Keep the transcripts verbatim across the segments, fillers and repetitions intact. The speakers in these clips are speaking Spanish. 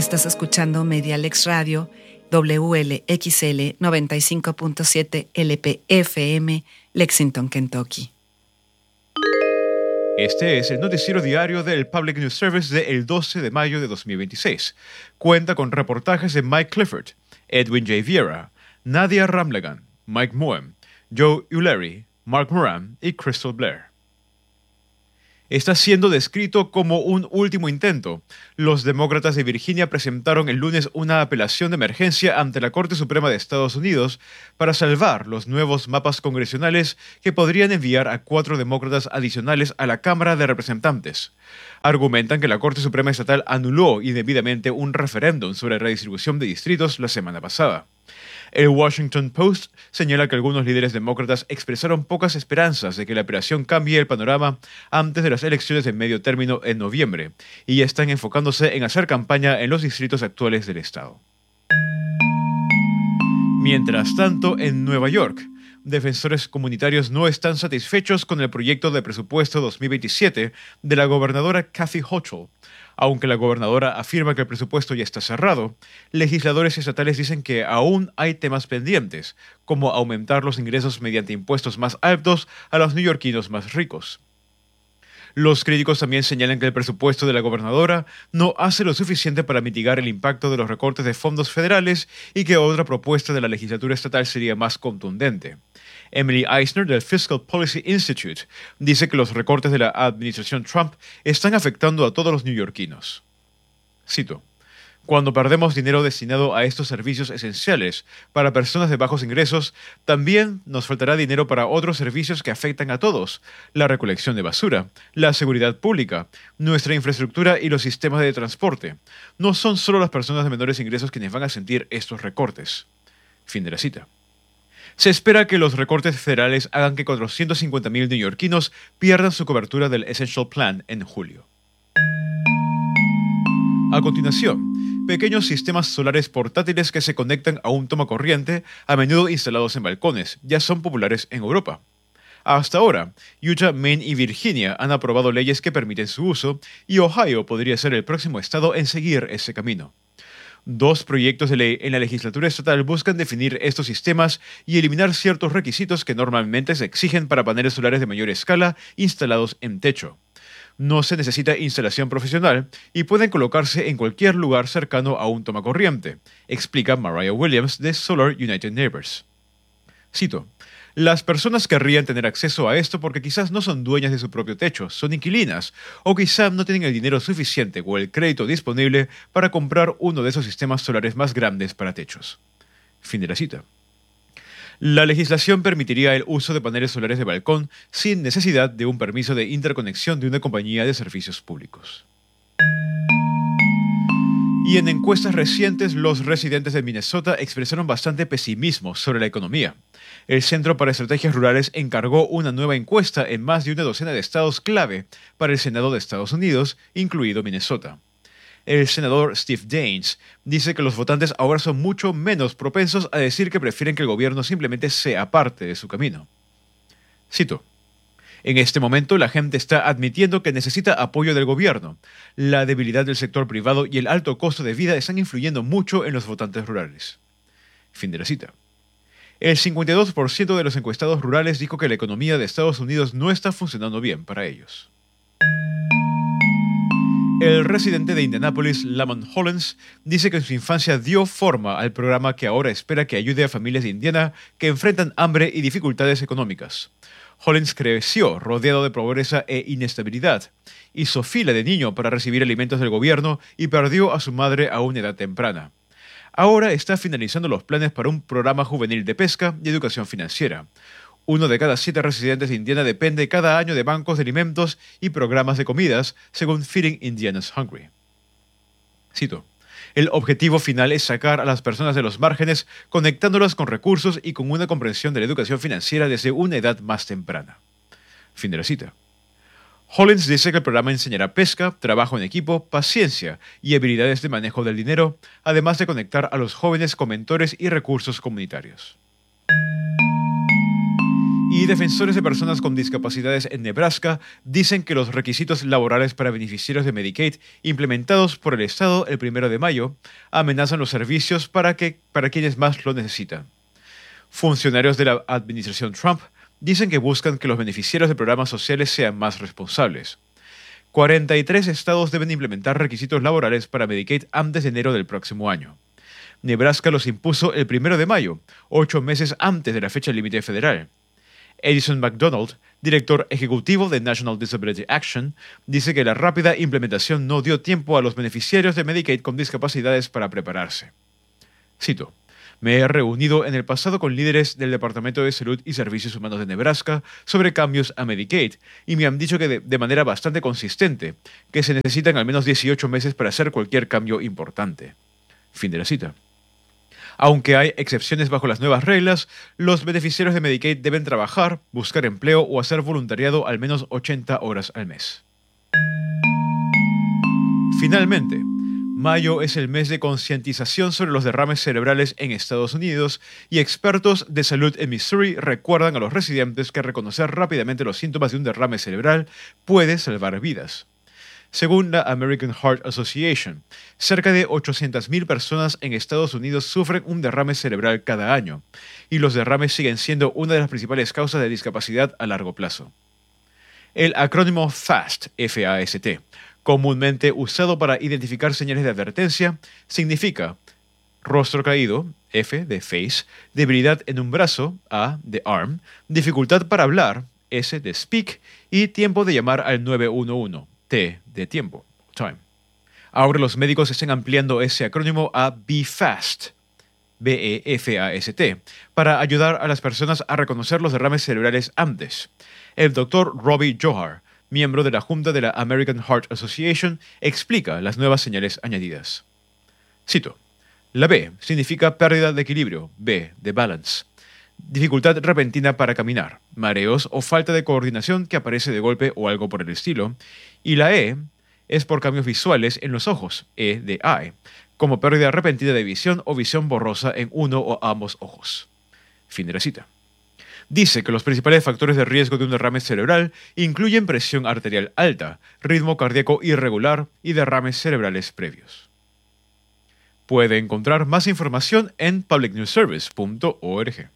Estás escuchando Medialex Radio, W L X L noventa y cinco punto siete L P F M, Lexington, Kentucky. Este es el noticiero diario del Public News Service del doce de mayo de dos mil veintiséis. Cuenta con reportajes de Mike Clifford, Edwin J. Vieira, Nadia Ramlagan, Mike Moem, Joe Ulery, Mark Moran y Crystal Blair. Está siendo descrito como un último intento. Los demócratas de Virginia presentaron el lunes una apelación de emergencia ante la Corte Suprema de Estados Unidos para salvar los nuevos mapas congresionales que podrían enviar a cuatro demócratas adicionales a la Cámara de Representantes. Argumentan que la Corte Suprema Estatal anuló indebidamente un referéndum sobre redistribución de distritos la semana pasada. El Washington Post señala que algunos líderes demócratas expresaron pocas esperanzas de que la apelación cambie el panorama antes de las elecciones de medio término en noviembre, y ya están enfocándose en hacer campaña en los distritos actuales del estado. Mientras tanto, en Nueva York, defensores comunitarios no están satisfechos con el proyecto de presupuesto dos mil veintisiete de la gobernadora Kathy Hochul. Aunque la gobernadora afirma que el presupuesto ya está cerrado, legisladores estatales dicen que aún hay temas pendientes, como aumentar los ingresos mediante impuestos más altos a los neoyorquinos más ricos. Los críticos también señalan que el presupuesto de la gobernadora no hace lo suficiente para mitigar el impacto de los recortes de fondos federales y que otra propuesta de la legislatura estatal sería más contundente. Emily Eisner del Fiscal Policy Institute dice que los recortes de la administración Trump están afectando a todos los neoyorquinos. Cito: "Cuando perdemos dinero destinado a estos servicios esenciales para personas de bajos ingresos, también nos faltará dinero para otros servicios que afectan a todos: la recolección de basura, la seguridad pública, nuestra infraestructura y los sistemas de transporte. No son solo las personas de menores ingresos quienes van a sentir estos recortes". Fin de la cita. Se espera que los recortes federales hagan que cuatrocientos cincuenta mil neoyorquinos pierdan su cobertura del Essential Plan en julio. A continuación, pequeños sistemas solares portátiles que se conectan a un tomacorriente, a menudo instalados en balcones, ya son populares en Europa. Hasta ahora, Utah, Maine y Virginia han aprobado leyes que permiten su uso, y Ohio podría ser el próximo estado en seguir ese camino. Dos proyectos de ley en la legislatura estatal buscan definir estos sistemas y eliminar ciertos requisitos que normalmente se exigen para paneles solares de mayor escala instalados en techo. No se necesita instalación profesional y pueden colocarse en cualquier lugar cercano a un tomacorriente, explica Mariah Williams de Solar United Neighbors. Cito: "Las personas querrían tener acceso a esto porque quizás no son dueñas de su propio techo, son inquilinas, o quizás no tienen el dinero suficiente o el crédito disponible para comprar uno de esos sistemas solares más grandes para techos". Fin de la cita. La legislación permitiría el uso de paneles solares de balcón sin necesidad de un permiso de interconexión de una compañía de servicios públicos. Y en encuestas recientes, los residentes de Minnesota expresaron bastante pesimismo sobre la economía. El Centro para Estrategias Rurales encargó una nueva encuesta en más de una docena de estados clave para el Senado de Estados Unidos, incluido Minnesota. El senador Steve Daines dice que los votantes ahora son mucho menos propensos a decir que prefieren que el gobierno simplemente sea parte de su camino. Cito: "En este momento la gente está admitiendo que necesita apoyo del gobierno. La debilidad del sector privado y el alto costo de vida están influyendo mucho en los votantes rurales". Fin de la cita. El cincuenta y dos por ciento de los encuestados rurales dijo que la economía de Estados Unidos no está funcionando bien para ellos. El residente de Indianápolis, Lamont Hollins, dice que en su infancia dio forma al programa que ahora espera que ayude a familias de Indiana que enfrentan hambre y dificultades económicas. Hollins creció rodeado de pobreza e inestabilidad. Hizo fila de niño para recibir alimentos del gobierno y perdió a su madre a una edad temprana. Ahora está finalizando los planes para un programa juvenil de pesca y educación financiera. Uno de cada siete residentes de Indiana depende cada año de bancos de alimentos y programas de comidas, según Feeding Indiana's Hungry. Cito: "El objetivo final es sacar a las personas de los márgenes, conectándolas con recursos y con una comprensión de la educación financiera desde una edad más temprana". Fin de la cita. Hollins dice que el programa enseñará pesca, trabajo en equipo, paciencia y habilidades de manejo del dinero, además de conectar a los jóvenes con mentores y recursos comunitarios. Y defensores de personas con discapacidades en Nebraska dicen que los requisitos laborales para beneficiarios de Medicaid implementados por el Estado el primero de mayo amenazan los servicios para, que, para quienes más lo necesitan. Funcionarios de la administración Trump dicen que buscan que los beneficiarios de programas sociales sean más responsables. cuarenta y tres estados deben implementar requisitos laborales para Medicaid antes de enero del próximo año. Nebraska los impuso el primero de mayo, ocho meses antes de la fecha límite federal. Edison McDonald, director ejecutivo de National Disability Action, dice que la rápida implementación no dio tiempo a los beneficiarios de Medicaid con discapacidades para prepararse. Cito: "Me he reunido en el pasado con líderes del Departamento de Salud y Servicios Humanos de Nebraska sobre cambios a Medicaid y me han dicho que de, de manera bastante consistente que se necesitan al menos dieciocho meses para hacer cualquier cambio importante". Fin de la cita. Aunque hay excepciones bajo las nuevas reglas, los beneficiarios de Medicaid deben trabajar, buscar empleo o hacer voluntariado al menos ochenta horas al mes. Finalmente, mayo es el mes de concientización sobre los derrames cerebrales en Estados Unidos y expertos de salud en Missouri recuerdan a los residentes que reconocer rápidamente los síntomas de un derrame cerebral puede salvar vidas. Según la American Heart Association, cerca de ochocientas mil personas en Estados Unidos sufren un derrame cerebral cada año, y los derrames siguen siendo una de las principales causas de discapacidad a largo plazo. El acrónimo FAST, F A S T, comúnmente usado para identificar señales de advertencia, significa rostro caído, F de face, debilidad en un brazo, A de arm, dificultad para hablar, S de speak, y tiempo de llamar al nueve uno uno. T de tiempo, time. Ahora los médicos están ampliando ese acrónimo a Be Fast, B E F A S T, para ayudar a las personas a reconocer los derrames cerebrales antes. El doctor Robbie Johar, miembro de la Junta de la American Heart Association, explica las nuevas señales añadidas. Cito: "La B significa pérdida de equilibrio, B de balance. Dificultad repentina para caminar, mareos o falta de coordinación que aparece de golpe o algo por el estilo. Y la E es por cambios visuales en los ojos, E de eye, como pérdida repentina de visión o visión borrosa en uno o ambos ojos". Fin de la cita. Dice que los principales factores de riesgo de un derrame cerebral incluyen presión arterial alta, ritmo cardíaco irregular y derrames cerebrales previos. Puede encontrar más información en public news service punto org.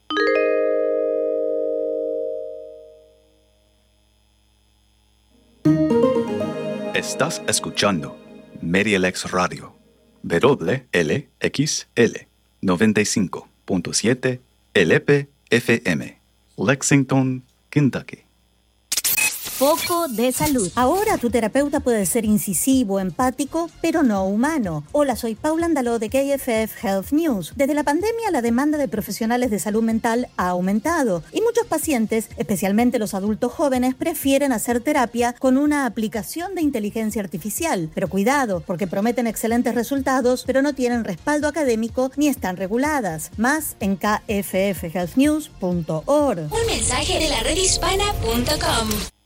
Estás escuchando MediaLex Radio, W L X L noventa y cinco punto siete L P F M, Lexington, Kentucky. Foco de salud. Ahora tu terapeuta puede ser incisivo, empático, pero no humano. Hola, soy Paula Andaló de K F F Health News. Desde la pandemia, la demanda de profesionales de salud mental ha aumentado y muchos pacientes, especialmente los adultos jóvenes, prefieren hacer terapia con una aplicación de inteligencia artificial. Pero cuidado, porque prometen excelentes resultados, pero no tienen respaldo académico ni están reguladas. Más en K F F health news punto org. Un mensaje de la red hispana punto com.